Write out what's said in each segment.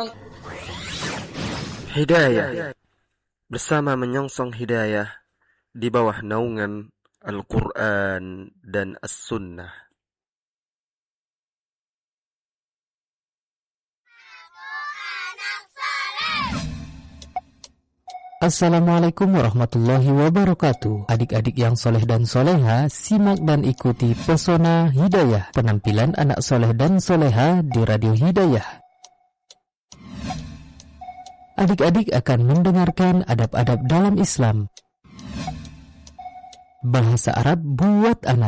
Hidayah bersama menyongsong hidayah di bawah naungan Al-Quran dan As-Sunnah. Assalamualaikum warahmatullahi wabarakatuh. Adik-adik yang soleh dan soleha, simak dan ikuti Pesona Hidayah, penampilan anak soleh dan soleha di Radio Hidayah. Adik-adik akan mendengarkan adab-adab dalam Islam, bahasa Arab buat anak,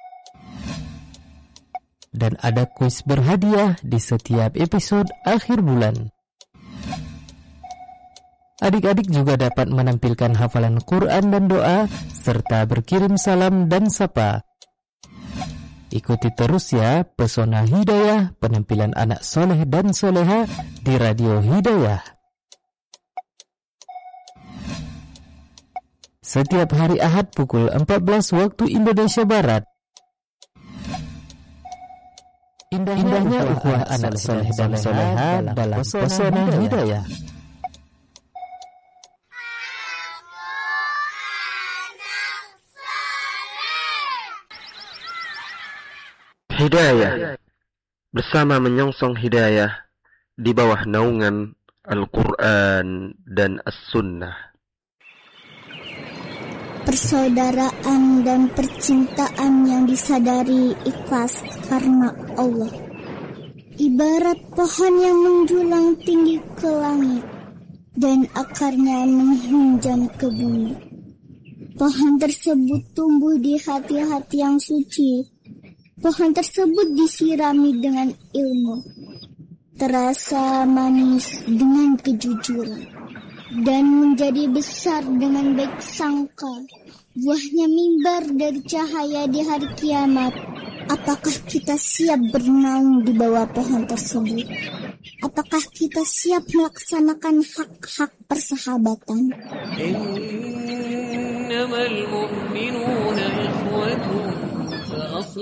dan ada kuis berhadiah di setiap episode akhir bulan. Adik-adik juga dapat menampilkan hafalan Quran dan doa, serta berkirim salam dan sapa. Ikuti terus ya Pesona Hidayah, penampilan anak soleh dan soleha di Radio Hidayah. Setiap hari Ahad pukul 14 waktu Indonesia Barat. Indahnya ukhuwah anak soleh dan soleha dalam Pesona Hidayah. Hidayah bersama menyongsong hidayah di bawah naungan Al-Quran dan As-Sunnah. Persaudaraan dan percintaan yang disadari ikhlas karena Allah. Ibarat pohon yang menjulang tinggi ke langit dan akarnya menghunjam ke bumi. Pohon tersebut tumbuh di hati-hati yang suci. Pohon tersebut disirami dengan ilmu, terasa manis dengan kejujuran, dan menjadi besar dengan baik sangka. Buahnya mimbar dari cahaya di hari kiamat. Apakah kita siap bernaung di bawah pohon tersebut? Apakah kita siap melaksanakan hak-hak persahabatan? Innamal mu'minuna ikhwatun